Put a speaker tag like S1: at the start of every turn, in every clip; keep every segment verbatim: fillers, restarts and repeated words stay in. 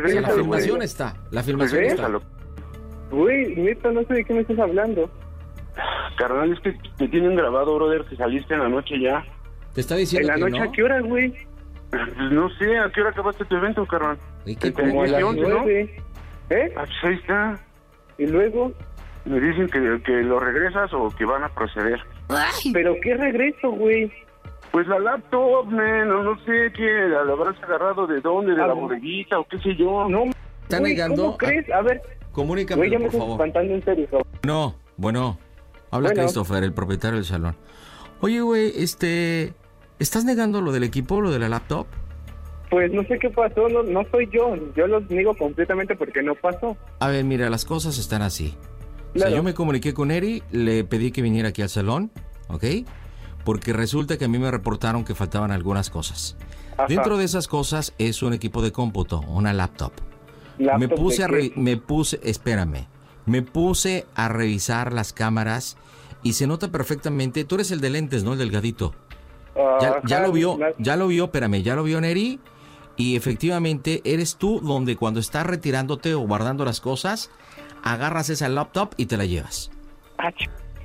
S1: regresa,
S2: la filmación
S1: güey.
S2: está, la filmación
S1: Regrésalo.
S2: está.
S1: Güey, neta, no sé de qué me estás hablando. Carnal, es que te tienen grabado, brother, que saliste en la noche ya.
S2: Te está diciendo
S1: ¿En la
S2: que
S1: noche
S2: no.
S1: a qué hora, güey? Pues no sé, ¿a qué hora acabaste tu evento, carnal?
S2: ¿Y qué
S1: Como a las
S2: once,
S1: nueve. ¿Eh? Ah, pues ahí está. ¿Y luego? Me dicen que, que lo regresas o que van a proceder.
S3: Ay.
S1: ¿Pero qué regreso, güey? Pues la laptop, man, no, no sé qué, la, la habrás agarrado de dónde, de
S4: Ah,
S1: la
S4: bueno.
S1: bodeguita o qué sé yo.
S4: No,
S2: ¿Está
S4: güey,
S2: negando?
S4: ¿cómo crees? A ver,
S2: Comunícame,
S4: güey, ya me
S2: por
S4: estoy
S2: favor.
S4: espantando en serio, cabrón.
S2: No, bueno. Habla
S4: Bueno.
S2: Christopher, el propietario del salón. Oye, güey, este... ¿estás negando lo del equipo, lo de la laptop?
S4: Pues no sé qué pasó, no, no soy yo. Yo lo niego completamente porque no pasó.
S2: A ver, mira, las cosas están así. O sea,
S4: Claro.
S2: yo me comuniqué con Eri, le pedí que viniera aquí al salón, ¿ok? Porque resulta que a mí me reportaron que faltaban algunas cosas.
S4: Ajá.
S2: Dentro de esas cosas es un equipo de cómputo, una laptop.
S4: ¿Laptop
S2: me puse
S4: de
S2: a
S4: qué?
S2: re- me puse, espérame, me puse a revisar las cámaras y se nota perfectamente. Tú eres el de lentes, ¿no? El delgadito. Ya,
S4: Ajá,
S2: ya lo vio,
S4: la-
S2: ya lo vio, espérame, ya lo vio Neri. Y efectivamente eres tú donde cuando estás retirándote o guardando las cosas, agarras esa laptop y te la llevas.
S4: Ah, ch-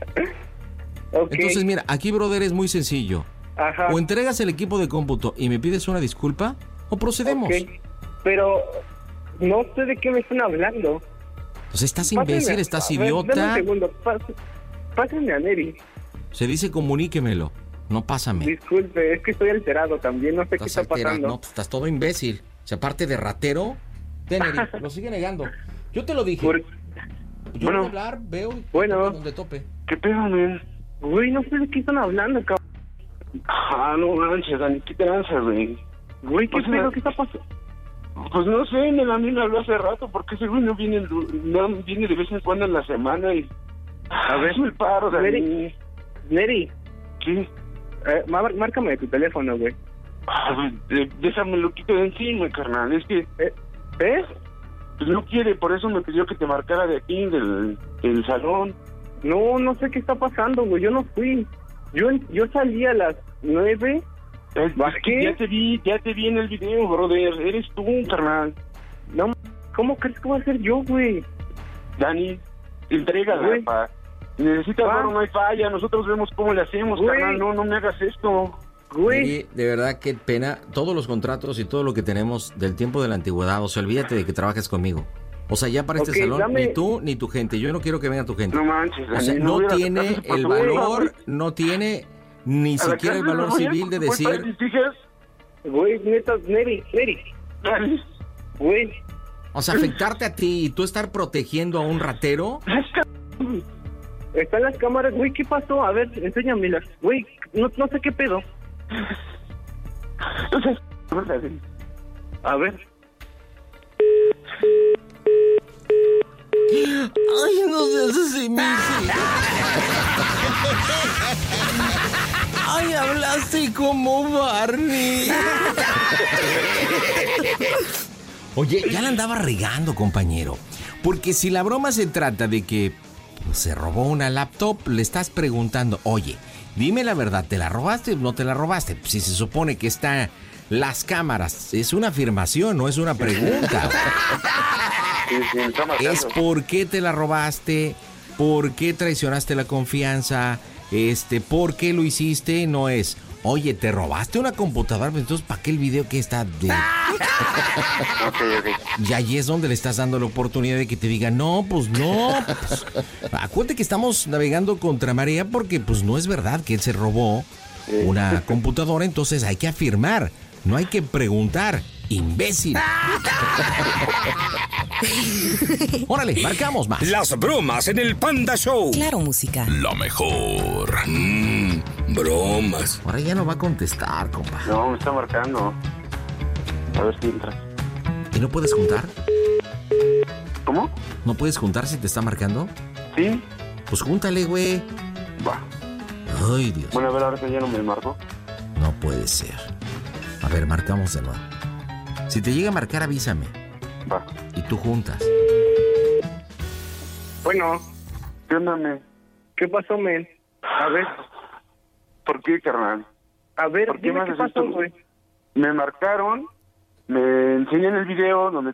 S4: Ok,
S2: Entonces mira, aquí brother es muy sencillo.
S4: ajá.
S2: O entregas el equipo de cómputo y me pides una disculpa, o procedemos.
S4: Ok. Pero no sé de qué me están hablando.
S2: Pues estás
S4: Pásenme-
S2: imbécil, estás
S4: a ver, Dame
S2: idiota.
S4: un segundo, pas- pásenme a Neri.
S2: Se dice comuníquemelo, no pásame.
S4: Disculpe, es que estoy alterado también, no sé qué
S2: Estás
S4: está
S2: altera-
S4: pasando.
S2: No, pues estás todo imbécil. O sea, aparte de ratero, ten, Eri, lo sigue negando. Yo te lo dije.
S4: Por-
S2: Yo
S1: Bueno.
S2: voy a hablar, veo y
S4: Bueno.
S2: tope donde tope.
S1: ¿Qué pedo, man?
S4: Güey, no sé de qué están hablando, cabrón.
S1: Ah, no manches, Dani, ¿qué tranza, güey?
S4: Güey, ¿qué
S1: O sea,
S4: pedo? ¿Qué está pasando?
S1: Pues no sé, me la me habló hace rato, porque ese güey no viene, no viene de vez en cuando en la semana y...
S4: A ver,
S1: Hazme el paro, Dani.
S4: Neri. Neri,
S1: ¿Qué?
S4: eh, mar- márcame de tu teléfono, güey.
S1: Ah, pues, eh, déjame lo quito de encima, carnal. Es que
S4: ¿Eh? ¿Eh?
S1: pues no quiere, por eso me pidió que te marcara de aquí, del, del salón.
S4: No, no sé qué está pasando, güey. Yo no fui. Yo, yo salí a las nueve.
S1: Eh,
S4: ¿Vas
S1: es que
S4: qué?
S1: ya te vi, ya te vi en el video, brother. Eres tú, carnal.
S4: No, ¿cómo crees que voy a ser yo, güey?
S1: Dani, entrégala,
S4: Güey.
S1: pa. Si necesitas
S4: Pa.
S1: oro, no hay falla. Nosotros vemos cómo le hacemos,
S4: Güey.
S1: carnal. No, no me hagas esto.
S4: Güey.
S2: Eri, de verdad, qué pena. Todos los contratos y todo lo que tenemos del tiempo de la antigüedad, o sea, olvídate de que trabajes conmigo. O sea, ya para este
S4: Ok,
S2: salón,
S4: dame-
S2: ni tú ni tu gente. Yo no quiero que venga tu gente.
S1: No manches,
S2: O
S1: Dani.
S2: sea, no
S1: hubiera
S2: tiene
S1: sacado ese
S2: el
S1: papel,
S2: valor,
S1: güey.
S2: no tiene ni
S1: A la
S2: siquiera el
S1: cárcel
S2: valor
S1: me voy a
S2: civil de
S1: por culpa
S2: decir...
S1: mis hijas.
S4: Güey, neta, Neri, Neri.
S1: Dani.
S4: Güey.
S2: O sea, afectarte a ti y tú estar protegiendo a un ratero.
S4: Están las cámaras, güey, ¿qué pasó? A ver, enséñamelas. Güey, no, no sé qué pedo.
S1: Entonces, Dani.
S4: A ver.
S2: Ay, no seas así, Missy. Ay, hablaste como Barney. Oye, ya la andaba regando, compañero. Porque si la broma se trata de que pues, se robó una laptop, le estás preguntando, oye, dime la verdad, ¿te la robaste o no te la robaste? Si se supone que está las cámaras, es una afirmación, no es una pregunta.
S1: Sí, sí, me está marcando.
S2: Es por qué te la robaste, por qué traicionaste la confianza, este, por qué lo hiciste, no es, oye, te robaste una computadora, pues, entonces ¿para qué el video que está de...?
S1: Ok, ok.
S2: Y ahí es donde le estás dando la oportunidad de que te diga, no, pues no, pues, acuérdate que estamos navegando contra marea porque pues no es verdad que él se robó una computadora, entonces hay que afirmar, no hay que preguntar, imbécil. Órale, marcamos más.
S5: Las bromas en el Panda Show.
S3: Claro, música.
S5: La mejor. Mm, bromas.
S2: Ahora ya no va a contestar, compa.
S1: No, me está marcando. A ver si entra.
S2: ¿Y no puedes juntar?
S1: ¿Cómo?
S2: ¿No puedes juntar si te está marcando?
S1: Sí.
S2: Pues júntale, güey.
S1: Va.
S2: Ay, Dios.
S1: Bueno, a ver, ahora que ya no me marcó.
S2: No puede ser. A ver, marcamos de nuevo. Si te llega a marcar, avísame.
S1: Va.
S2: Y tú juntas.
S4: Bueno,
S1: ¿Qué onda, men?
S4: ¿qué pasó, men? A ver,
S1: ¿Por qué, carnal?
S4: a ver,
S1: ¿Por qué
S4: dime
S1: me
S4: qué
S1: haces
S4: pasó,
S1: esto?
S4: güey.
S1: Me marcaron, me enseñan el video donde